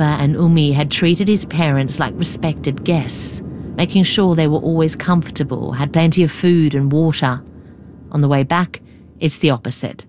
Abba and Umi had treated his parents like respected guests, making sure they were always comfortable, had plenty of food and water. On the way back, it's the opposite.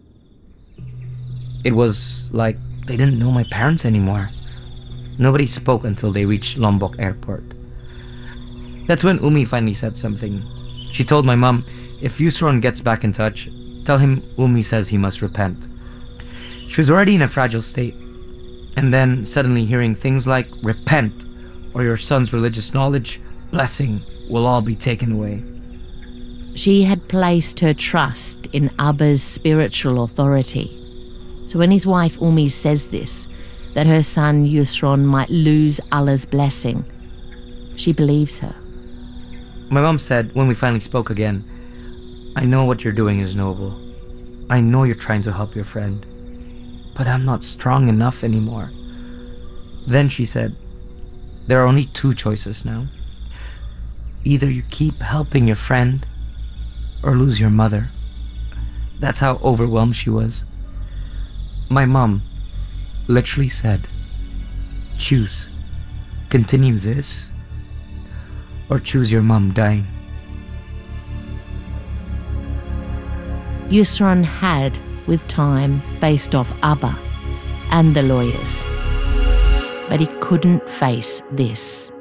It was like they didn't know my parents anymore. Nobody spoke until they reached Lombok Airport. That's when Umi finally said something. She told my mom, if Yusron gets back in touch, tell him Umi says he must repent. She was already in a fragile state. And then suddenly hearing things like repent or your son's religious knowledge, blessing, will all be taken away. She had placed her trust in Abba's spiritual authority. So when his wife Umi says this, that her son Yusron might lose Allah's blessing, she believes her. My mom said when we finally spoke again, I know what you're doing is noble. I know you're trying to help your friend. But I'm not strong enough anymore. Then she said, there are only two choices now. Either you keep helping your friend or lose your mother. That's how overwhelmed she was. My mom literally said, choose. Continue this or choose your mom dying. Yusron had, with time, faced off Abba and the lawyers. But he couldn't face this.